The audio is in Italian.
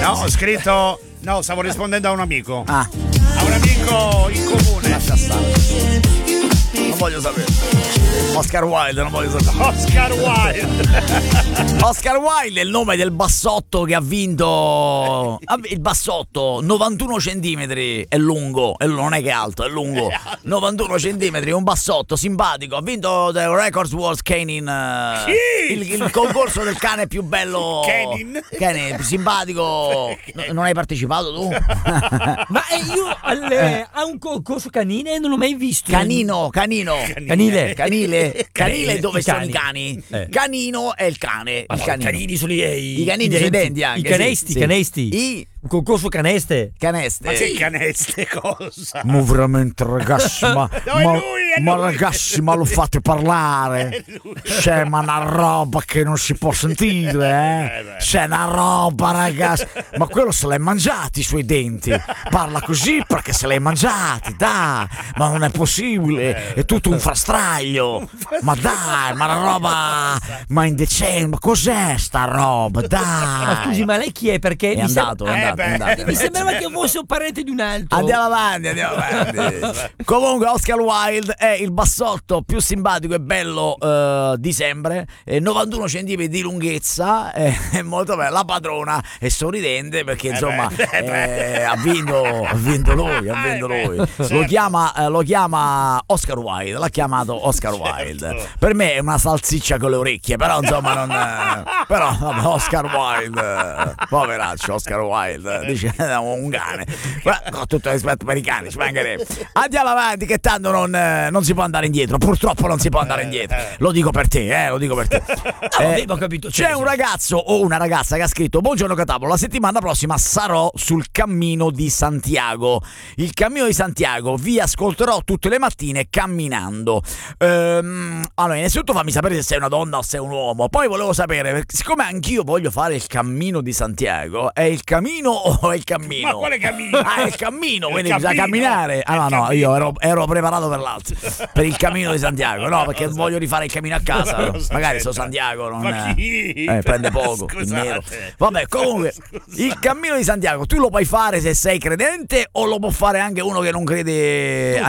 No, ho scritto. No, stavo rispondendo a un amico. Ah. A un amico in comune. Lascia stare. Non voglio sapere. Oscar Wilde, non voglio sapere. Oscar Wilde. Oscar Wilde è il nome del bassotto che ha vinto. Il bassotto 91 centimetri è lungo, e non è che è alto, è lungo. 91 centimetri, un bassotto simpatico. Ha vinto The Records Wars Canin. Il concorso del cane più bello. Canin, simpatico. Non hai partecipato tu? Ma io a un concorso canine non l'ho mai visto. Canile. Canile dove I sono cani. i cani? Canino è il cane. I canini sono i canini sui denti anche. I canesti, sì. canesti. Un concorso caneste. Caneste. Ma che caneste cosa? Ma veramente ragazzi, ma lui. ragazzi, ma lo fate parlare? C'è ma una roba che non si può sentire, C'è una roba, ragazzi. Ma quello se l'hai mangiati i suoi denti. Parla così perché se l'hai mangiati, dai. Ma non è possibile, è tutto un frastraglio. Ma dai, ma la roba, ma indecente, ma cos'è sta roba? Dai. Ma scusi, ma lei chi è? Perché È andato. mi sembrava che fosse un parente di un altro. Andiamo avanti. Comunque Oscar Wilde è il bassotto più simpatico e bello di sempre, 91 cm di lunghezza, è molto bella. La padrona è sorridente perché insomma ha vinto lui. Lo chiama Oscar Wilde, l'ha chiamato Oscar Wilde. Per me è una salsiccia con le orecchie, però insomma non però vabbè, Oscar Wilde, poveraccio Oscar Wilde, dice un cane. Con tutto rispetto per i cani, ci mancherebbe. Andiamo avanti che tanto non si può andare indietro, purtroppo non si può andare indietro. Lo dico per te, Avevo capito. C'è un ragazzo o una ragazza che ha scritto: buongiorno Catapolo, la settimana prossima sarò sul Cammino di Santiago. Il Cammino di Santiago vi ascolterò tutte le mattine camminando. Allora, innanzitutto fammi sapere se sei una donna o sei un uomo. Poi volevo sapere, siccome anch'io voglio fare il Cammino di Santiago, è il cammino o è il cammino? Ma quale cammino? È il cammino, quindi bisogna camminare. No, io ero preparato per l'altro, per il Cammino di Santiago. No, perché voglio rifare il cammino a casa. Magari so Santiago non prende poco, il nero. Vabbè, comunque il Cammino di Santiago tu lo puoi fare se sei credente o lo può fare anche uno che non crede